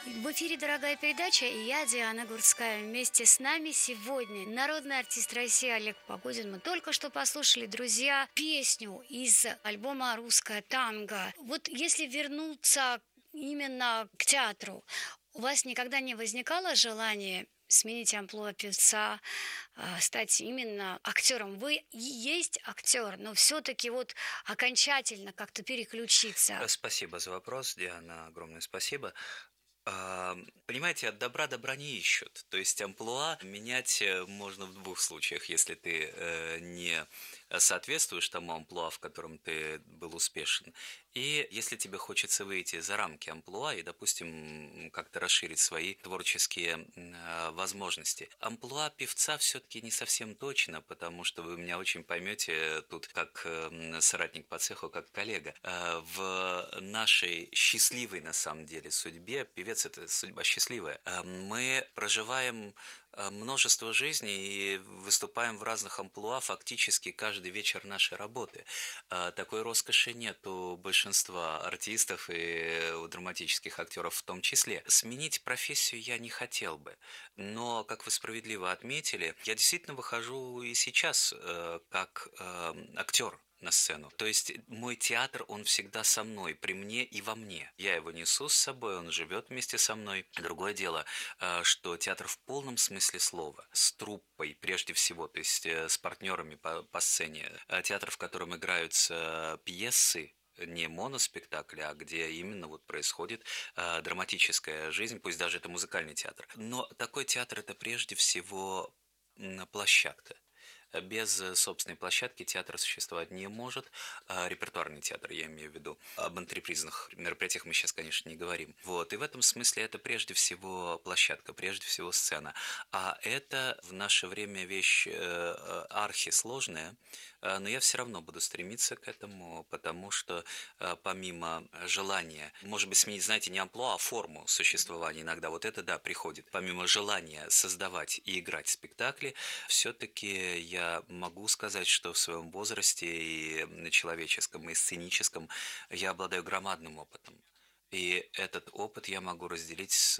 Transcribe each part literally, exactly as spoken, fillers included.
В эфире «Дорогая передача» и я, Диана Гурцкая. Вместе с нами сегодня народный артист России Олег Погодин. Мы только что послушали, друзья, песню из альбома «Русская танго». Вот если вернуться именно к театру, у вас никогда не возникало желания сменить амплуа певца, а, стать именно актером? Вы и есть актер, но все-таки вот окончательно как-то переключиться. Э, Спасибо за вопрос, Диана, огромное спасибо. А, Понимаете, от добра добра не ищут. То есть амплуа менять э, можно в двух случаях, если ты э, не соответствуешь тому амплуа, в котором ты был успешен, и если тебе хочется выйти за рамки амплуа и, допустим, как-то расширить свои творческие м, э, возможности. Амплуа певца все-таки не совсем точно, потому что вы меня очень поймете тут как э, соратник по цеху, как коллега. Э, В нашей счастливой, на самом деле, судьбе, певец – это судьба счастливая, э, мы проживаем э, множество жизней и выступаем в разных амплуа фактически каждый вечер нашей работы. Э, Такой роскоши нет у большинства артистов и у драматических актеров в том числе. Сменить профессию я не хотел бы, но, как вы справедливо отметили, я действительно выхожу и сейчас э, как э, актер на сцену. То есть мой театр, он всегда со мной, при мне и во мне. Я его несу с собой, он живет вместе со мной. Другое дело, э, что театр в полном смысле слова, с труппой прежде всего, то есть э, с партнерами по, по сцене. Э, Театр, в котором играются пьесы, не моноспектакль, а где именно вот происходит э, драматическая жизнь, пусть даже это музыкальный театр. Но такой театр – это прежде всего м, площадка. Без э, собственной площадки театр существовать не может. А, репертуарный театр, я имею в виду. Об антрепризных мероприятиях мы сейчас, конечно, не говорим. Вот. И в этом смысле это прежде всего площадка, прежде всего сцена. А это в наше время вещь э, э, архисложная, э, но я все равно буду стремиться к этому, потому что э, помимо желания, может быть, сменить, знаете, не амплуа, а форму существования иногда, вот это, да, приходит. Помимо желания создавать и играть спектакли, все-таки я могу сказать, что в своем возрасте и человеческом, и сценическом я обладаю громадным опытом. И этот опыт я могу разделить с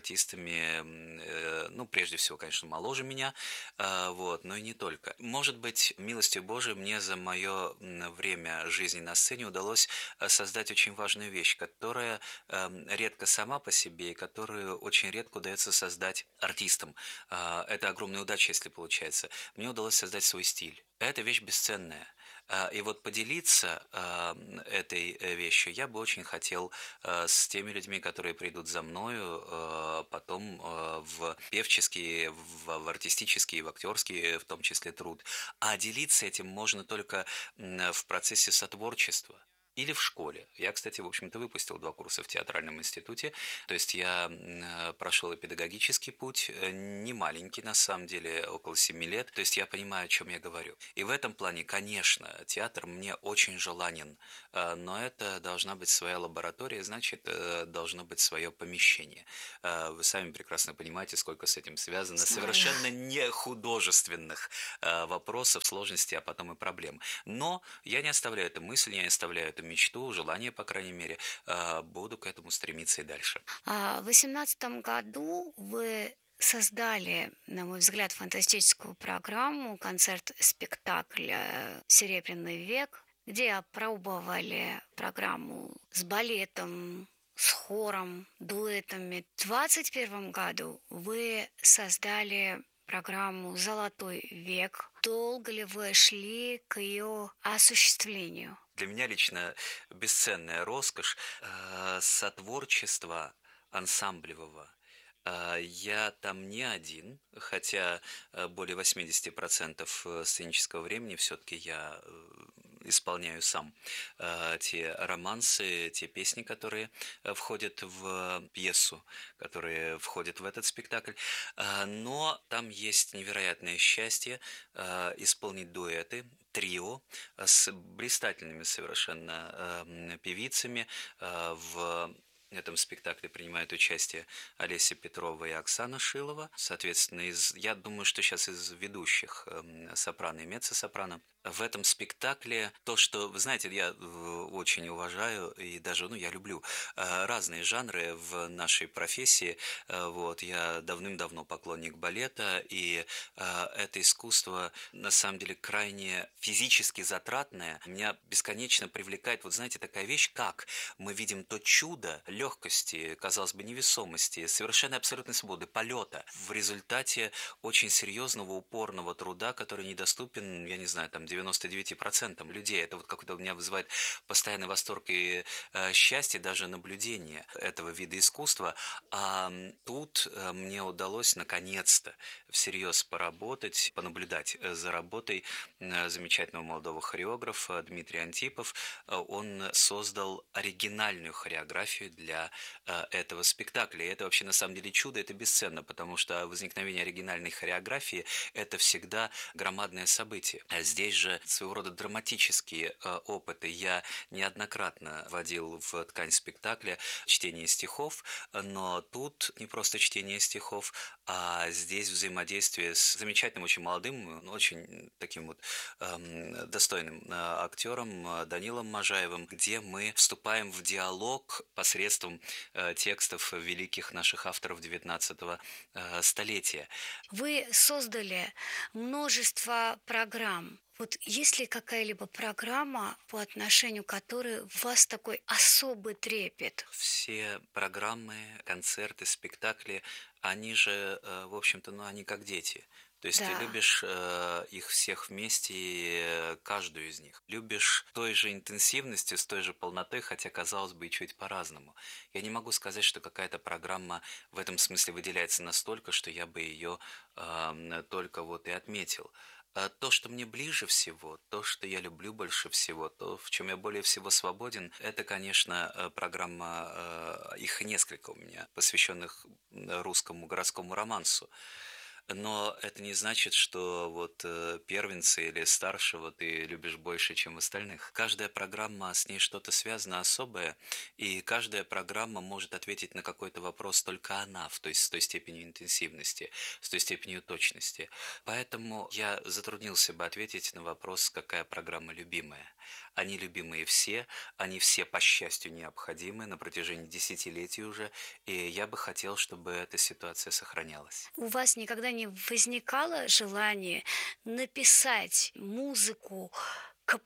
артистами, э, ну, прежде всего, конечно, моложе меня, э, вот, но и не только. Может быть, милостью Божией мне за мое время жизни на сцене удалось э, создать очень важную вещь, которая э, редко сама по себе и которую очень редко удается создать артистам. Э, Это огромная удача, если получается. Мне удалось создать свой стиль. Это вещь бесценная. А, И вот поделиться а, этой э, вещью я бы очень хотел а, с теми людьми, которые придут за мною, а, потом а, в певческий, в, в артистический, в актерский в том числе труд. А делиться этим можно только м, в процессе сотворчества. Или в школе. Я, кстати, в общем-то, выпустил два курса в театральном институте. То есть я м, э, прошел и педагогический путь, э, не маленький на самом деле, около семи лет. То есть я понимаю, о чем я говорю. И в этом плане, конечно, театр мне очень желанен, э, но это должна быть своя лаборатория, значит, э, должно быть свое помещение. Э, Вы сами прекрасно понимаете, сколько с этим связано Знаю. совершенно не художественных э, вопросов, сложностей, а потом и проблем. Но я не оставляю эту мысль, я не оставляю эту мечту, желание, по крайней мере, э, буду к этому стремиться и дальше. А в восемнадцатом году вы создали, на мой взгляд, фантастическую программу, концерт-спектакль э, «Серебряный век», где опробовали программу с балетом, с хором, дуэтами. В двадцать первом году вы создали программу «Золотой век». Долго ли вы шли к ее осуществлению? Для меня лично бесценная роскошь э, сотворчества ансамблевого. Э, Я там не один, хотя э, более восемьдесят процентов э, сценического времени все-таки я э, исполняю сам э, те романсы, те песни, которые э, входят в пьесу, которые входят в этот спектакль. Э, Но там есть невероятное счастье э, исполнить дуэты, трио с блистательными совершенно э, певицами. Э, в этом спектакле принимают участие Олеся Петрова и Оксана Шилова. Соответственно, из, я думаю, что сейчас из ведущих э, сопрано и меццо-сопрано. В этом спектакле то, что, вы знаете, я э, очень уважаю и даже, ну, я люблю э, разные жанры в нашей профессии. Э, Вот, я давным-давно поклонник балета, и э, это искусство на самом деле крайне физически затратное. Меня бесконечно привлекает, вот знаете, такая вещь, как мы видим то чудо легкости, казалось бы, невесомости, совершенно абсолютной свободы, полета в результате очень серьезного, упорного труда, который недоступен, я не знаю, там девяноста девяти процентам людей. Это вот как-то у меня вызывает постоянный восторг и э, счастье, даже наблюдение этого вида искусства. А м, тут э, мне удалось наконец-то всерьез поработать, понаблюдать э, за работой э, замечательного молодого хореографа Дмитрия Антипов. Э, Он создал оригинальную хореографию для э, этого спектакля. И это вообще на самом деле чудо, это бесценно, потому что возникновение оригинальной хореографии – это всегда громадное событие. А здесь же своего рода драматические э, опыты. Я неоднократно вводил в ткань спектакля чтение стихов, но тут не просто чтение стихов, а здесь взаимодействие с замечательным, очень молодым, ну, очень таким вот эм, достойным э, актером э, Данилом Можаевым, где мы вступаем в диалог посредством э, текстов великих наших авторов девятнадцатого э, столетия. Вы создали множество программ. Вот есть ли какая-либо программа, по отношению к которой у вас такой особый трепет? Все программы, концерты, спектакли, они же, э, в общем-то, ну, они как дети. То есть ты Да. любишь э, их всех вместе, и, э, каждую из них. Любишь той же интенсивностью, с той же полнотой, хотя, казалось бы, и чуть по-разному. Я не могу сказать, что какая-то программа в этом смысле выделяется настолько, что я бы ее э, только вот и отметил. А то, что мне ближе всего, то, что я люблю больше всего, то, в чем я более всего свободен, это, конечно, э, программа, э, их несколько у меня, посвященных м, русскому городскому романсу. Но это не значит, что вот э, первенца или старшего ты любишь больше, чем остальных. Каждая программа, с ней что-то связано особое, и каждая программа может ответить на какой-то вопрос только она, в той, с той степенью интенсивности, с той степенью точности. Поэтому я затруднился бы ответить на вопрос, какая программа любимая. Они любимые все, они все, по счастью, необходимы на протяжении десятилетий уже, и я бы хотел, чтобы эта ситуация сохранялась. У вас никогда не возникало желания написать музыку к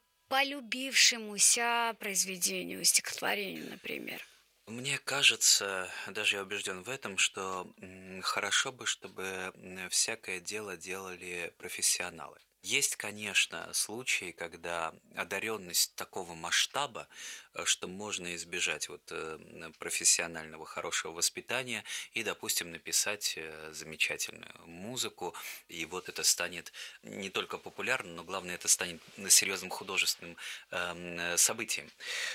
полюбившемуся произведению, стихотворению, например? Мне кажется, даже я убежден в этом, что м, хорошо бы, чтобы м, всякое дело делали профессионалы. Есть, конечно, случаи, когда одаренность такого масштаба, э, что можно избежать вот э, м, профессионального хорошего воспитания и, допустим, написать э, замечательную музыку, и вот это станет не только популярным, но главное, это станет серьезным художественным эм, э, событием.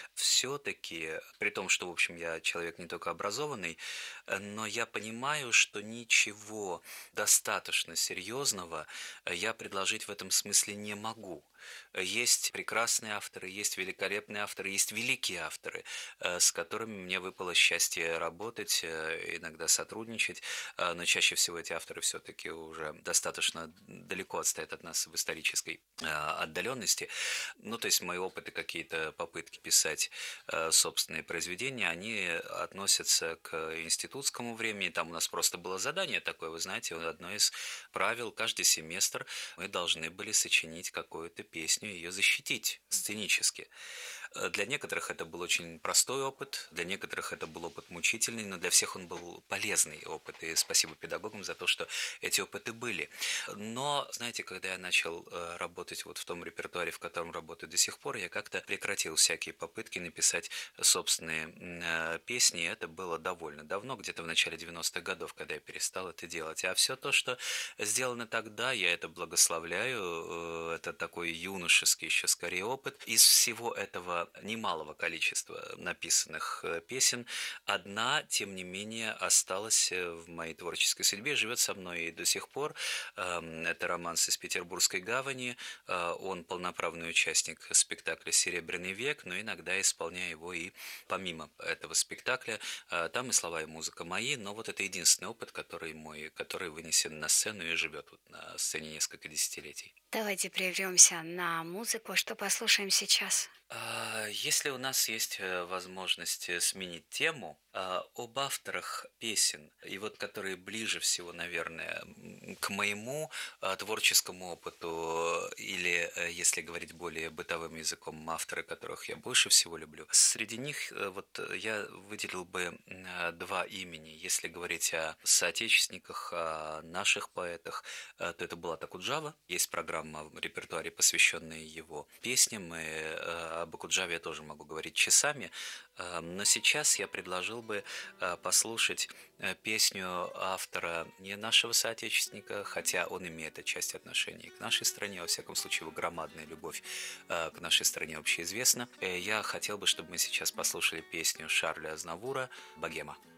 Все-таки, при том, что, в общем, я человек не только образованный, э, но я понимаю, что ничего достаточно серьезного э, я предложить в этом смысле не могу. Э, Есть прекрасные авторы, есть великолепные авторы, есть великие авторы, э, с которыми мне выпало счастье работать, э, иногда сотрудничать, э, но чаще всего эти авторы все-таки уже достаточно далеко отстоят от нас в исторической э, отдаленности. Ну, то есть мои опыты, какие-то попытки писать э, собственные произведения, они относятся к институтскому времени. Там у нас просто было задание такое, вы знаете, одно из правил: каждый семестр мы должны были сочинить какую-то песню, ее защитить сценически. Э, Для некоторых это был очень простой опыт, для некоторых это был опыт мучительный, но для всех он был полезный опыт. И спасибо педагогам за то, что эти опыты были. Но, знаете, когда я начал э, работать вот в том репертуаре, в котором работаю до сих пор, я как-то прекратил всякие попытки написать собственные м, э, песни. И это было довольно давно, где-то в начале девяностых годов, когда я перестал это делать. А все то, что сделано тогда, я это благословляю. э, Это такой юношеский еще скорее опыт. Из всего этого было немалого количества написанных э, песен, одна, тем не менее, осталась э, в моей творческой судьбе, живет со мной и до сих пор. Эм, Это романс из Петербургской гавани. Э, Он полноправный участник спектакля «Серебряный век», но иногда исполняю его и помимо этого спектакля. Э, Там и слова, и музыка мои, но вот это единственный опыт, который мой, который вынесен на сцену и живет вот на сцене несколько десятилетий. Давайте прервемся на музыку. Что послушаем сейчас? А, Если у нас есть э, возможность э, сменить тему, а, об авторах песен, и вот которые ближе всего, наверное, м, к моему а, творческому опыту, или, э, если говорить более бытовым языком, авторы, которых я больше всего люблю, среди них э, вот э, я выделил бы м, а, два имени. Если говорить о соотечественниках, о наших поэтах, э, то это была Акуджава. Есть программа в репертуаре, посвященная его песням, и э, об Акуджаве я тоже могу говорить часами, э, но сейчас я предложил бы э, послушать э, песню автора не нашего соотечественника, хотя он имеет отчасти отношение к нашей стране, во всяком случае его громадная любовь э, к нашей стране общеизвестна. Э, Я хотел бы, чтобы мы сейчас послушали песню Шарля Азнавура «Богема».